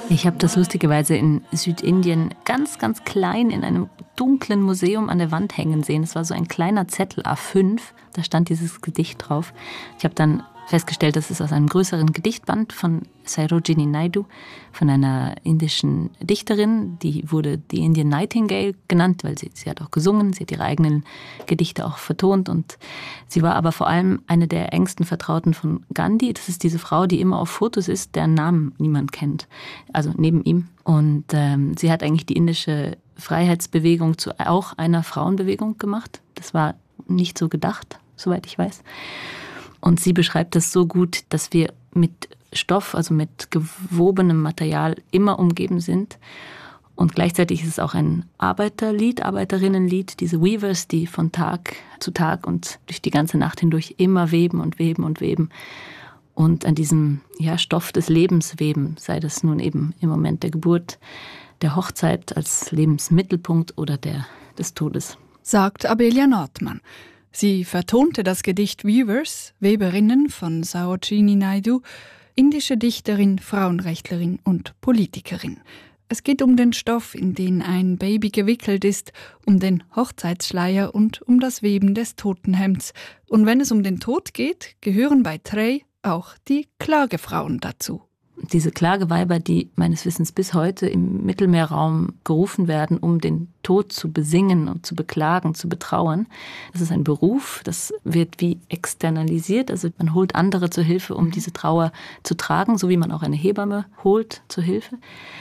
Ich habe das lustigerweise in Südindien ganz, ganz klein in einem dunklen Museum an der Wand hängen sehen. Es war so ein kleiner Zettel A5, da stand dieses Gedicht drauf. Ich habe dann festgestellt, das ist aus einem größeren Gedichtband von Sarojini Naidu, von einer indischen Dichterin. Die wurde die Indian Nightingale genannt, weil sie hat auch gesungen, sie hat ihre eigenen Gedichte auch vertont. Und sie war aber vor allem eine der engsten Vertrauten von Gandhi. Das ist diese Frau, die immer auf Fotos ist, deren Namen niemand kennt, also neben ihm. Und sie hat eigentlich die indische Freiheitsbewegung zu auch einer Frauenbewegung gemacht. Das war nicht so gedacht, soweit ich weiß. Und sie beschreibt das so gut, dass wir mit Stoff, also mit gewobenem Material immer umgeben sind. Und gleichzeitig ist es auch ein Arbeiterlied, Arbeiterinnenlied, diese Weavers, die von Tag zu Tag und durch die ganze Nacht hindurch immer weben und weben und weben. Und an diesem Stoff des Lebens weben, sei das nun eben im Moment der Geburt, der Hochzeit als Lebensmittelpunkt oder des Todes. Sagt Abelia Nordmann. Sie vertonte das Gedicht Weavers, Weberinnen von Sarojini Naidu, indische Dichterin, Frauenrechtlerin und Politikerin. Es geht um den Stoff, in den ein Baby gewickelt ist, um den Hochzeitsschleier und um das Weben des Totenhemds. Und wenn es um den Tod geht, gehören bei Trey auch die Klagefrauen dazu. Diese Klageweiber, die meines Wissens bis heute im Mittelmeerraum gerufen werden, um den Tod zu besingen und zu beklagen, zu betrauern. Das ist ein Beruf, das wird wie externalisiert. Also man holt andere zur Hilfe, um diese Trauer zu tragen, so wie man auch eine Hebamme holt zur Hilfe.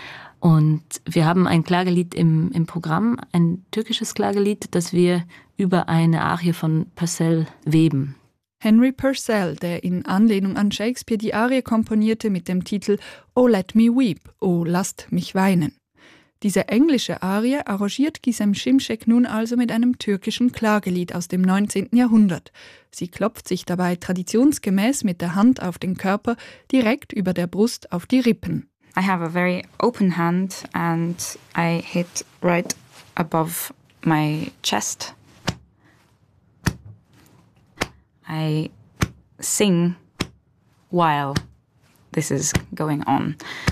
Und wir haben ein Klagelied im Programm, ein türkisches Klagelied, das wir über eine Arie von Purcell weben. Henry Purcell, der in Anlehnung an Shakespeare die Arie komponierte mit dem Titel Oh Let Me Weep, Oh Lasst mich weinen. Diese englische Arie arrangiert Gizem Şimşek nun also mit einem türkischen Klagelied aus dem 19. Jahrhundert. Sie klopft sich dabei traditionsgemäß mit der Hand auf den Körper direkt über der Brust auf die Rippen. I have a very open hand and I hit right above my chest. I sing while this is going on.